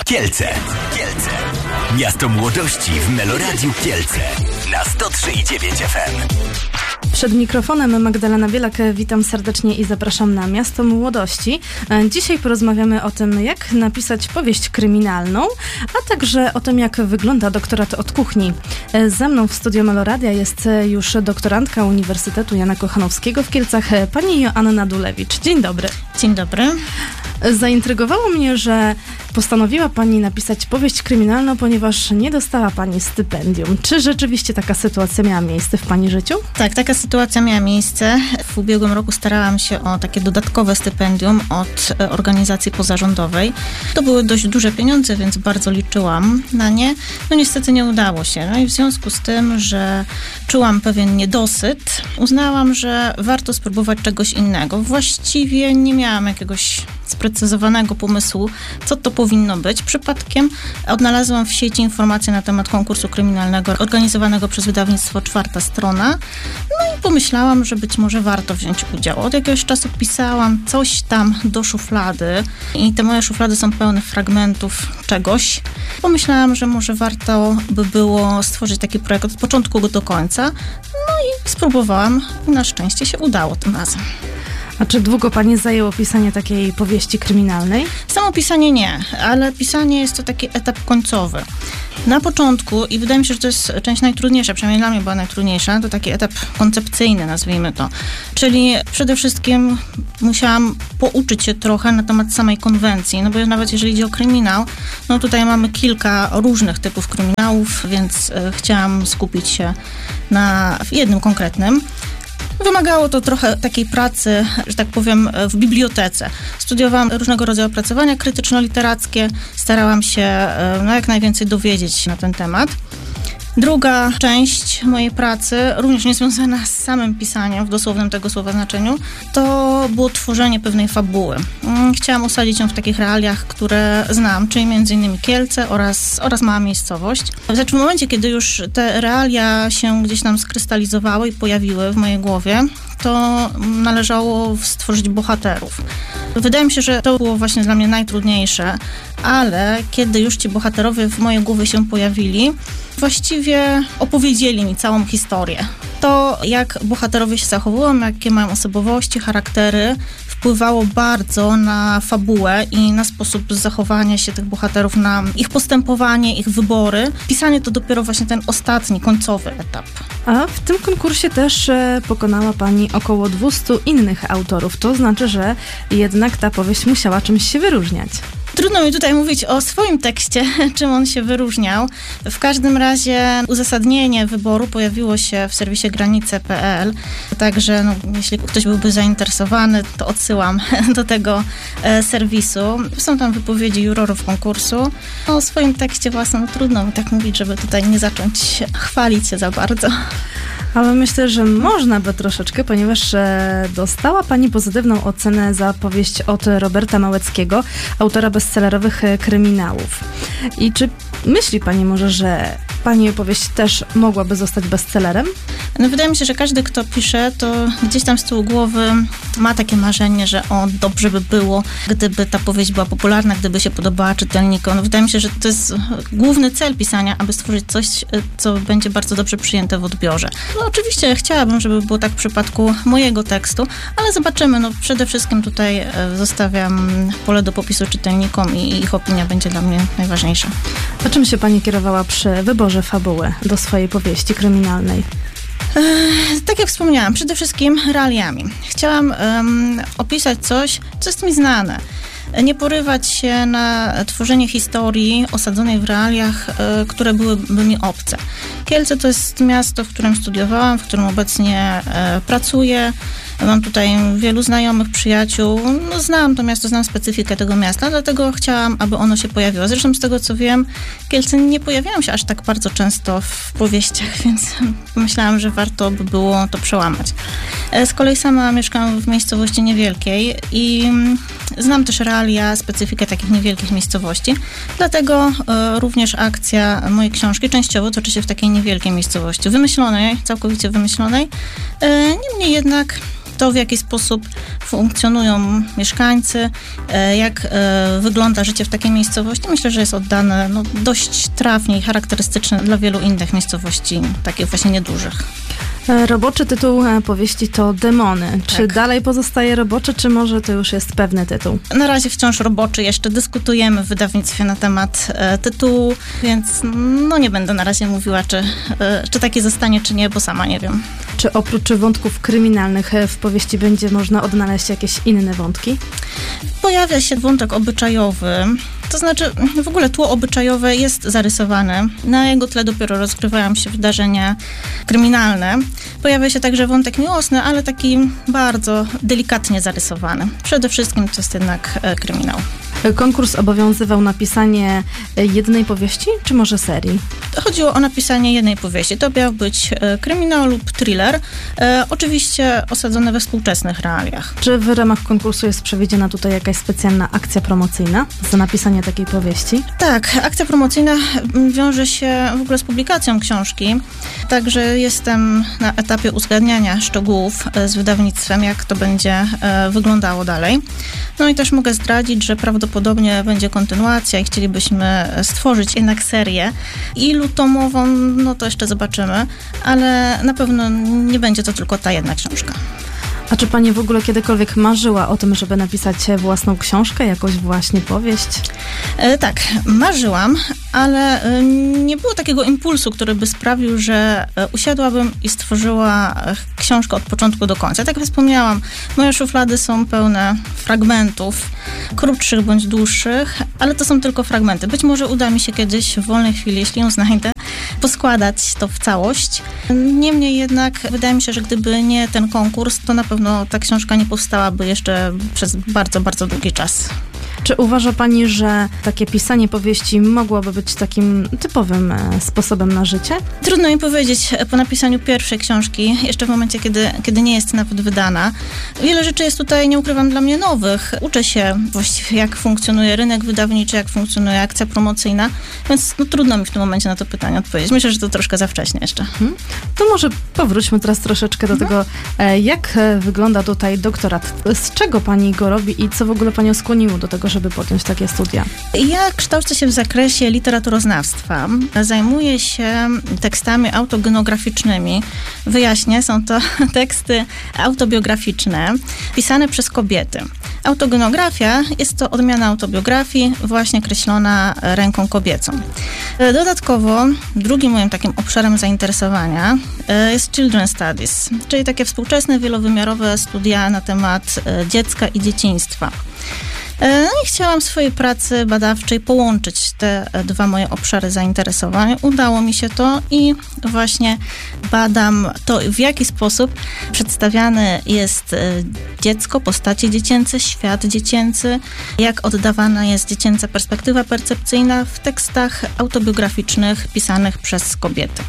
Kielce. Miasto młodości w Meloradiu Kielce na 103,9 FM. Przed mikrofonem Magdalena Bielak, witam serdecznie i zapraszam na Miasto Młodości. Dzisiaj porozmawiamy o tym, jak napisać powieść kryminalną, a także o tym, jak wygląda doktorat od kuchni. Ze mną w studiu Meloradia jest już doktorantka Uniwersytetu Jana Kochanowskiego w Kielcach, pani Joanna Dulewicz. Dzień dobry. Dzień dobry. Zaintrygowało mnie, że postanowiła pani napisać powieść kryminalną, ponieważ nie dostała pani stypendium. Czy rzeczywiście taka sytuacja miała miejsce w pani życiu? Tak, taka sytuacja miała miejsce. W ubiegłym roku starałam się o takie dodatkowe stypendium od organizacji pozarządowej. To były dość duże pieniądze, więc bardzo liczyłam na nie. No niestety nie udało się. No i w związku z tym, że czułam pewien niedosyt, uznałam, że warto spróbować czegoś innego. Właściwie nie miałam jakiegoś sprecyzowanego pomysłu, co to powinno być. Przypadkiem odnalazłam w sieci informacje na temat konkursu kryminalnego organizowanego przez wydawnictwo Czwarta Strona. No i pomyślałam, że być może warto wziąć udział. Od jakiegoś czasu pisałam coś tam do szuflady i te moje szuflady są pełne fragmentów czegoś. Pomyślałam, że może warto by było stworzyć taki projekt od początku do końca. No i spróbowałam i na szczęście się udało tym razem. A czy długo pani zajęło pisanie takiej powieści kryminalnej? Samo pisanie nie, ale pisanie jest to taki etap końcowy. Na początku, i wydaje mi się, że to jest część najtrudniejsza, przynajmniej dla mnie była najtrudniejsza, to taki etap koncepcyjny, nazwijmy to. Czyli przede wszystkim musiałam pouczyć się trochę na temat samej konwencji, no bo nawet jeżeli idzie o kryminał, no tutaj mamy kilka różnych typów kryminałów, więc chciałam skupić się na jednym konkretnym. Wymagało to trochę takiej pracy, że tak powiem, w bibliotece. Studiowałam różnego rodzaju opracowania krytyczno-literackie, starałam się jak najwięcej dowiedzieć na ten temat. Druga część mojej pracy, również niezwiązana z samym pisaniem, w dosłownym tego słowa znaczeniu, to było tworzenie pewnej fabuły. Chciałam osadzić ją w takich realiach, które znam, czyli m.in. Kielce oraz mała miejscowość. Znaczy w momencie, kiedy już te realia się gdzieś tam skrystalizowały i pojawiły w mojej głowie, to należało stworzyć bohaterów. Wydaje mi się, że to było właśnie dla mnie najtrudniejsze, ale kiedy już ci bohaterowie w mojej głowie się pojawili, właściwie opowiedzieli mi całą historię. To, jak bohaterowie się zachowują, jakie mają osobowości, charaktery, wpływało bardzo na fabułę i na sposób zachowania się tych bohaterów, na ich postępowanie, ich wybory. Pisanie to dopiero właśnie ten ostatni, końcowy etap. A w tym konkursie też pokonała pani około 200 innych autorów. To znaczy, że jednak ta powieść musiała czymś się wyróżniać. Trudno mi tutaj mówić o swoim tekście, czym on się wyróżniał. W każdym razie uzasadnienie wyboru pojawiło się w serwisie granice.pl, także jeśli ktoś byłby zainteresowany, to odsyłam do tego serwisu. Są tam wypowiedzi jurorów konkursu. O swoim tekście własnym trudno mi tak mówić, żeby tutaj nie zacząć chwalić się za bardzo. Ale myślę, że można by troszeczkę, ponieważ dostała pani pozytywną ocenę za powieść od Roberta Małeckiego, autora bestsellerowych kryminałów. I czy myśli pani może, że pani opowieść też mogłaby zostać bestsellerem? No wydaje mi się, że każdy, kto pisze, to gdzieś tam z tyłu głowy ma takie marzenie, że dobrze by było, gdyby ta powieść była popularna, gdyby się podobała czytelnikom. No wydaje mi się, że to jest główny cel pisania, aby stworzyć coś, co będzie bardzo dobrze przyjęte w odbiorze. No oczywiście chciałabym, żeby było tak w przypadku mojego tekstu, ale zobaczymy. No przede wszystkim tutaj zostawiam pole do popisu czytelnikom i ich opinia będzie dla mnie najważniejsza. A czym się pani kierowała przy wyborze fabuły do swojej powieści kryminalnej? Tak jak wspomniałam, przede wszystkim realiami. Chciałam opisać coś, co jest mi znane. Nie porywać się na tworzenie historii osadzonej w realiach, które byłyby mi obce. Kielce to jest miasto, w którym studiowałam, w którym obecnie pracuję. Mam tutaj wielu znajomych, przyjaciół. No, znam to miasto, znam specyfikę tego miasta, dlatego chciałam, aby ono się pojawiło. Zresztą z tego, co wiem, Kielce nie pojawiają się aż tak bardzo często w powieściach, więc myślałam, że warto by było to przełamać. Z kolei sama mieszkam w miejscowości niewielkiej i znam też realia, specyfikę takich niewielkich miejscowości, dlatego również akcja mojej książki częściowo toczy się w takiej niewielkiej miejscowości, wymyślonej, całkowicie wymyślonej. Niemniej jednak to, w jaki sposób funkcjonują mieszkańcy, jak wygląda życie w takiej miejscowości, myślę, że jest oddane dość trafnie i charakterystyczne dla wielu innych miejscowości, takich właśnie niedużych. Roboczy tytuł powieści to Demony. Czy dalej pozostaje roboczy, czy może to już jest pewny tytuł? Na razie wciąż roboczy. Jeszcze dyskutujemy w wydawnictwie na temat tytułu, więc nie będę na razie mówiła, czy taki zostanie, czy nie, bo sama nie wiem. Czy oprócz wątków kryminalnych w powieści będzie można odnaleźć jakieś inne wątki? Pojawia się wątek obyczajowy. To znaczy, w ogóle tło obyczajowe jest zarysowane. Na jego tle dopiero rozgrywają się wydarzenia kryminalne. Pojawia się także wątek miłosny, ale taki bardzo delikatnie zarysowany. Przede wszystkim to jest jednak kryminał. Konkurs obowiązywał napisanie jednej powieści, czy może serii? Chodziło o napisanie jednej powieści. To miał być kryminał lub thriller, oczywiście osadzone we współczesnych realiach. Czy w ramach konkursu jest przewidziana tutaj jakaś specjalna akcja promocyjna za napisanie takiej powieści? Tak, akcja promocyjna wiąże się w ogóle z publikacją książki, także jestem na etapie uzgadniania szczegółów z wydawnictwem, jak to będzie wyglądało dalej. No i też mogę zdradzić, że prawdopodobnie będzie kontynuacja i chcielibyśmy stworzyć jednak serię. Ilu tomową, to jeszcze zobaczymy, ale na pewno nie będzie to tylko ta jedna książka. A czy pani w ogóle kiedykolwiek marzyła o tym, żeby napisać własną książkę, jakąś właśnie powieść? Tak, marzyłam, ale nie było takiego impulsu, który by sprawił, że usiadłabym i stworzyła książkę od początku do końca. Tak jak wspomniałam, moje szuflady są pełne fragmentów, krótszych bądź dłuższych, ale to są tylko fragmenty. Być może uda mi się kiedyś w wolnej chwili, jeśli ją znajdę, poskładać to w całość. Niemniej jednak wydaje mi się, że gdyby nie ten konkurs, to na pewno ta książka nie powstałaby jeszcze przez bardzo, bardzo długi czas. Czy uważa pani, że takie pisanie powieści mogłoby być takim typowym sposobem na życie? Trudno mi powiedzieć po napisaniu pierwszej książki, jeszcze w momencie, kiedy nie jest nawet wydana. Wiele rzeczy jest tutaj, nie ukrywam, dla mnie nowych. Uczę się właściwie, jak funkcjonuje rynek wydawniczy, jak funkcjonuje akcja promocyjna, więc trudno mi w tym momencie na to pytanie odpowiedzieć. Myślę, że to troszkę za wcześnie jeszcze. To może powróćmy teraz troszeczkę do tego, jak wygląda tutaj doktorat. Z czego pani go robi i co w ogóle panią skłoniło do tego, żeby podjąć takie studia? Ja kształcę się w zakresie literaturoznawstwa. Zajmuję się tekstami autobiograficznymi. Wyjaśnię, są to teksty autobiograficzne, pisane przez kobiety. Autobiografia jest to odmiana autobiografii, właśnie kreślona ręką kobiecą. Dodatkowo drugim moim takim obszarem zainteresowania jest Children Studies, czyli takie współczesne, wielowymiarowe studia na temat dziecka i dzieciństwa. I chciałam w swojej pracy badawczej połączyć te dwa moje obszary zainteresowań. Udało mi się to i właśnie badam to, w jaki sposób przedstawiane jest dziecko, postacie dziecięce, świat dziecięcy, jak oddawana jest dziecięca perspektywa percepcyjna w tekstach autobiograficznych pisanych przez kobiety.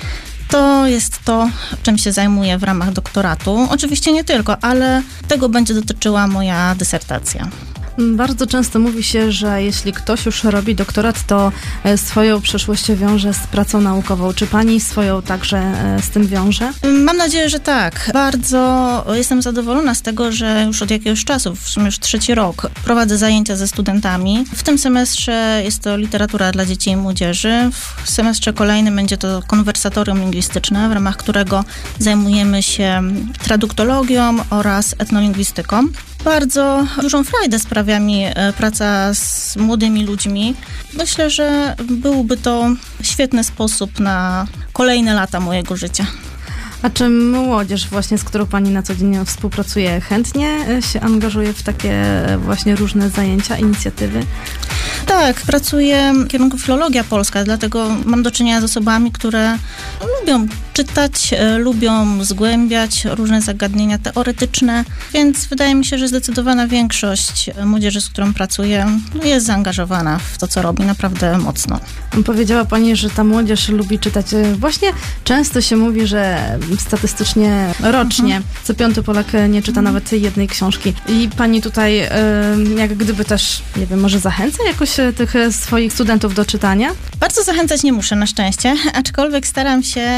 To jest to, czym się zajmuję w ramach doktoratu. Oczywiście nie tylko, ale tego będzie dotyczyła moja dysertacja. Bardzo często mówi się, że jeśli ktoś już robi doktorat, to swoją przyszłość wiąże z pracą naukową. Czy pani swoją także z tym wiąże? Mam nadzieję, że tak. Bardzo jestem zadowolona z tego, że już od jakiegoś czasu, w sumie już 3. rok, prowadzę zajęcia ze studentami. W tym semestrze jest to literatura dla dzieci i młodzieży. W semestrze kolejnym będzie to konwersatorium lingwistyczne, w ramach którego zajmujemy się traduktologią oraz etnolingwistyką. Bardzo dużą frajdę sprawia mi praca z młodymi ludźmi. Myślę, że byłby to świetny sposób na kolejne lata mojego życia. A czy młodzież właśnie, z którą pani na co dzień współpracuje, chętnie się angażuje w takie właśnie różne zajęcia, inicjatywy? Tak, pracuję w kierunku filologia polska, dlatego mam do czynienia z osobami, które lubią czytać, lubią zgłębiać różne zagadnienia teoretyczne, więc wydaje mi się, że zdecydowana większość młodzieży, z którą pracuję, jest zaangażowana w to, co robi, naprawdę mocno. Powiedziała pani, że ta młodzież lubi czytać. Właśnie często się mówi, że statystycznie rocznie co 5. Polak nie czyta nawet jednej książki. I pani tutaj jak gdyby też, nie wiem, może zachęca jakoś tych swoich studentów do czytania? Bardzo zachęcać nie muszę, na szczęście, aczkolwiek staram się od czasu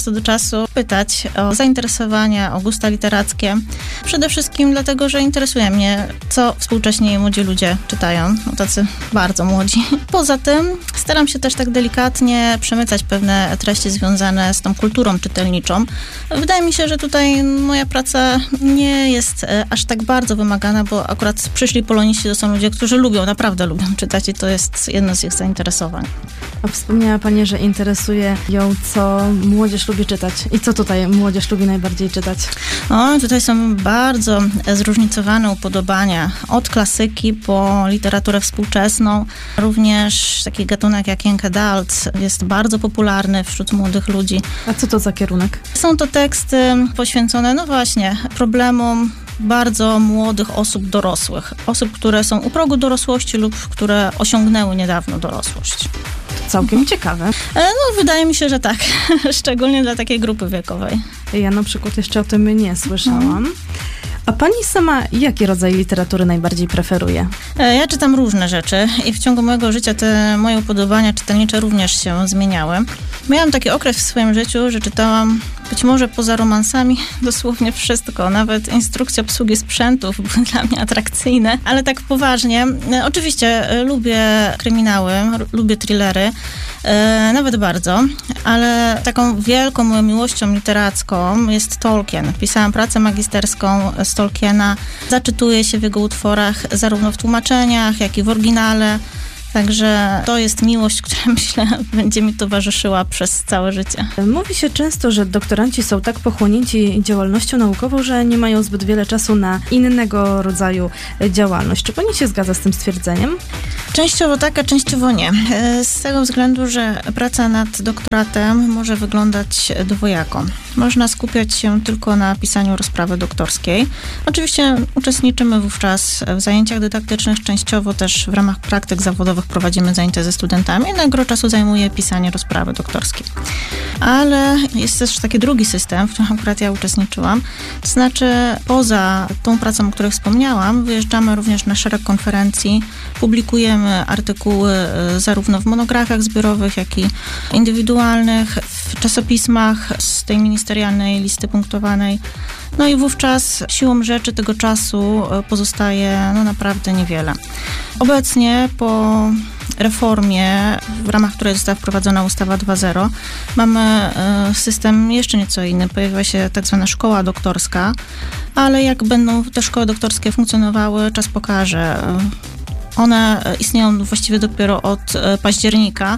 czasu do czasu pytać o zainteresowania, o gusta literackie. Przede wszystkim dlatego, że interesuje mnie, co współcześnie młodzi ludzie czytają, tacy bardzo młodzi. Poza tym staram się też tak delikatnie przemycać pewne treści związane z tą kulturą czytelniczą. Wydaje mi się, że tutaj moja praca nie jest aż tak bardzo wymagana, bo akurat przyszli poloniści to są ludzie, którzy naprawdę lubią czytać i to jest jedno z ich zainteresowań. A wspomniała Pani, że interesuje ją, co młodzież lubi czytać. I co tutaj młodzież lubi najbardziej czytać? Tutaj są bardzo zróżnicowane upodobania. Od klasyki po literaturę współczesną. Również taki gatunek jak young adult jest bardzo popularny wśród młodych ludzi. A co to za kierunek? Są to teksty poświęcone, problemom bardzo młodych osób dorosłych. Osób, które są u progu dorosłości lub które osiągnęły niedawno dorosłość. Całkiem ciekawe. Wydaje mi się, że tak. Szczególnie dla takiej grupy wiekowej. Ja na przykład jeszcze o tym nie słyszałam. A pani sama jaki rodzaj literatury najbardziej preferuje? Ja czytam różne rzeczy i w ciągu mojego życia te moje upodobania czytelnicze również się zmieniały. Miałam taki okres w swoim życiu, że czytałam być może poza romansami dosłownie wszystko. Nawet instrukcje obsługi sprzętów były dla mnie atrakcyjne, ale tak poważnie. Oczywiście lubię kryminały, lubię thrillery, nawet bardzo, ale taką wielką moją miłością literacką jest Tolkien. Pisałam pracę magisterską z Tolkiena, zaczytuję się w jego utworach zarówno w tłumaczeniach, jak i w oryginale. Także to jest miłość, która myślę będzie mi towarzyszyła przez całe życie. Mówi się często, że doktoranci są tak pochłonięci działalnością naukową, że nie mają zbyt wiele czasu na innego rodzaju działalność. Czy pani się zgadza z tym stwierdzeniem? Częściowo tak, a częściowo nie. Z tego względu, że praca nad doktoratem może wyglądać dwojako. Można skupiać się tylko na pisaniu rozprawy doktorskiej. Oczywiście uczestniczymy wówczas w zajęciach dydaktycznych, częściowo też w ramach praktyk zawodowych prowadzimy zajęcia ze studentami. Gro czasu zajmuje pisanie rozprawy doktorskiej. Ale jest też taki drugi system, w którym akurat ja uczestniczyłam. To znaczy poza tą pracą, o której wspomniałam, wyjeżdżamy również na szereg konferencji, publikujemy artykuły zarówno w monografiach zbiorowych, jak i indywidualnych, w czasopismach z tej ministerialnej listy punktowanej. I wówczas siłą rzeczy tego czasu pozostaje naprawdę niewiele. Obecnie po reformie, w ramach której została wprowadzona ustawa 2.0, mamy system jeszcze nieco inny. Pojawiła się tak zwana szkoła doktorska, ale jak będą te szkoły doktorskie funkcjonowały, czas pokaże. One istnieją właściwie dopiero od października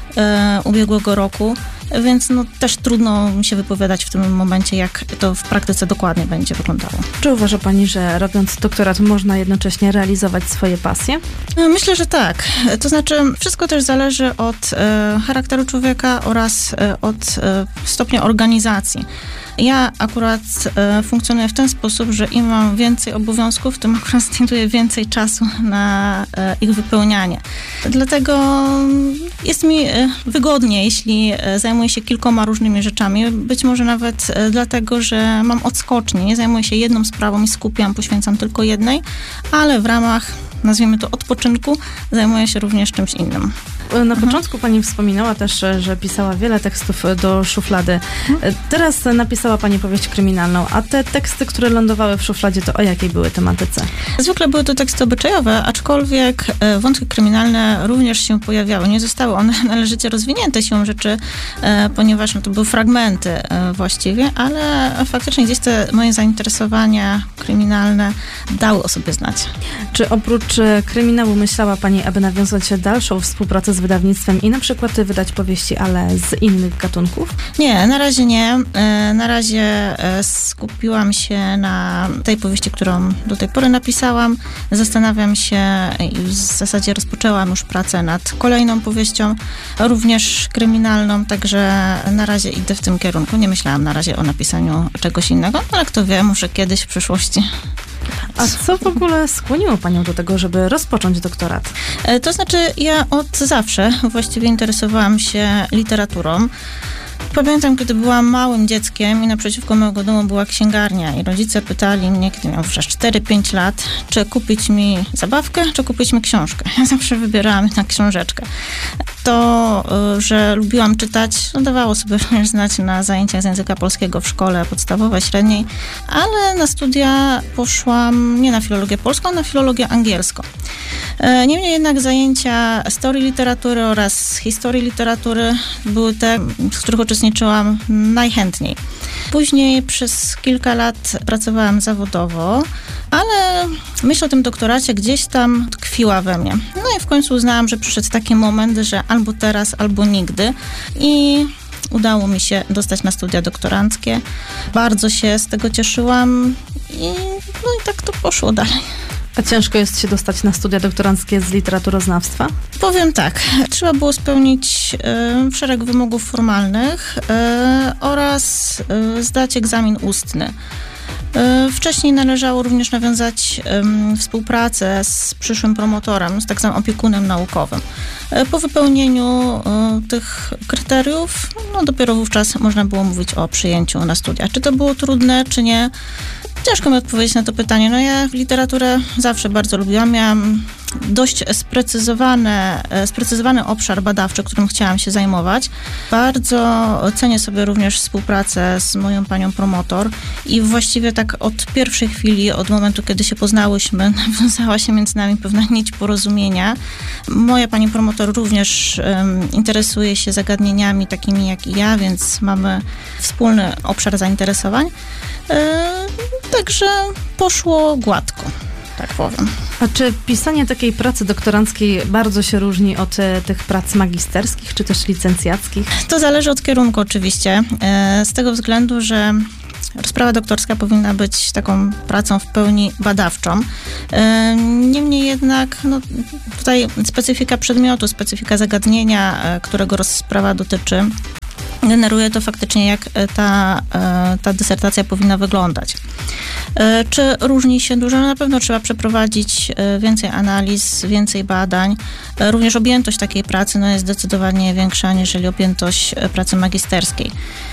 ubiegłego roku, więc też trudno mi się wypowiadać w tym momencie, jak to w praktyce dokładnie będzie wyglądało. Czy uważa pani, że robiąc doktorat można jednocześnie realizować swoje pasje? Myślę, że tak. To znaczy wszystko też zależy od charakteru człowieka oraz od stopnia organizacji. Ja akurat funkcjonuję w ten sposób, że im mam więcej obowiązków, tym akurat znajduję więcej czasu na ich wypełnianie. Dlatego jest mi wygodnie, jeśli zajmuję się kilkoma różnymi rzeczami. Być może nawet dlatego, że mam odskocznie. Nie zajmuję się jedną sprawą i skupiam, poświęcam tylko jednej, ale w ramach, nazwijmy to, odpoczynku zajmuję się również czymś innym. Na początku pani wspominała też, że pisała wiele tekstów do szuflady. Teraz napisała pani powieść kryminalną, a te teksty, które lądowały w szufladzie, to o jakiej były tematyce? Zwykle były to teksty obyczajowe, aczkolwiek wątki kryminalne również się pojawiały. Nie zostały one należycie rozwinięte siłą rzeczy, ponieważ to były fragmenty właściwie, ale faktycznie gdzieś te moje zainteresowania kryminalne dały o sobie znać. Czy oprócz kryminału myślała pani, aby nawiązać dalszą współpracę z wydawnictwem i na przykład wydać powieści, ale z innych gatunków? Nie, na razie nie. Na razie skupiłam się na tej powieści, którą do tej pory napisałam. Zastanawiam się i w zasadzie rozpoczęłam już pracę nad kolejną powieścią, również kryminalną, także na razie idę w tym kierunku. Nie myślałam na razie o napisaniu czegoś innego, ale kto wie, może kiedyś w przyszłości. A co w ogóle skłoniło panią do tego, żeby rozpocząć doktorat? To znaczy, ja od zawsze właściwie interesowałam się literaturą. Pamiętam, kiedy byłam małym dzieckiem i naprzeciwko mojego domu była księgarnia i rodzice pytali mnie, kiedy miałam wówczas 4-5 lat, czy kupić mi zabawkę, czy kupić mi książkę. Ja zawsze wybierałam na książeczkę. To, że lubiłam czytać, dawało sobie również znać na zajęciach z języka polskiego w szkole podstawowej, średniej, ale na studia poszłam nie na filologię polską, a na filologię angielską. Niemniej jednak zajęcia z teorii literatury oraz historii literatury były te, w których uczestniczyłam najchętniej. Później przez kilka lat pracowałam zawodowo, ale myśl o tym doktoracie gdzieś tam tkwiła we mnie. No i w końcu uznałam, że przyszedł taki moment, że albo teraz, albo nigdy. I udało mi się dostać na studia doktoranckie. Bardzo się z tego cieszyłam i tak to poszło dalej. A ciężko jest się dostać na studia doktoranckie z literaturoznawstwa? Powiem tak, trzeba było spełnić szereg wymogów formalnych oraz zdać egzamin ustny. Wcześniej należało również nawiązać współpracę z przyszłym promotorem, z tak zwanym opiekunem naukowym. Po wypełnieniu tych kryteriów, dopiero wówczas można było mówić o przyjęciu na studia. Czy to było trudne, czy nie? Ciężko mi odpowiedzieć na to pytanie. Ja literaturę zawsze bardzo lubiłam. Miałam dość sprecyzowany obszar badawczy, którym chciałam się zajmować. Bardzo cenię sobie również współpracę z moją panią promotor i właściwie tak od pierwszej chwili, od momentu, kiedy się poznałyśmy, nawiązała się między nami pewna nić porozumienia. Moja pani promotor również interesuje się zagadnieniami takimi jak i ja, więc mamy wspólny obszar zainteresowań. Także poszło gładko, tak powiem. A czy pisanie takiej pracy doktoranckiej bardzo się różni od tych prac magisterskich, czy też licencjackich? To zależy od kierunku oczywiście, z tego względu, że rozprawa doktorska powinna być taką pracą w pełni badawczą. Niemniej jednak tutaj specyfika przedmiotu, specyfika zagadnienia, którego rozprawa dotyczy, generuje to faktycznie, jak ta dysertacja powinna wyglądać. Czy różni się dużo? Na pewno trzeba przeprowadzić więcej analiz, więcej badań. Również objętość takiej pracy jest zdecydowanie większa, aniżeli objętość pracy magisterskiej.